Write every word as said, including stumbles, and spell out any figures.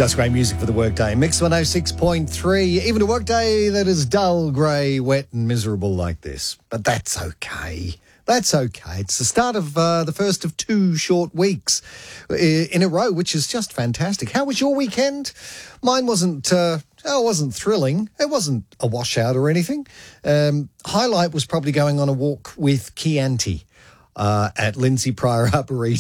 Just great music for the workday. Mix one oh six point three. Even a workday that is dull, grey, wet and miserable like this. But that's okay. That's okay. It's the start of uh, the first of two short weeks in a row, which is just fantastic. How was your weekend? Mine wasn't... Uh, Oh, it wasn't thrilling. It wasn't a washout or anything. Um, highlight was probably going on a walk with Chianti uh, at Lindsay Pryor Arboretum.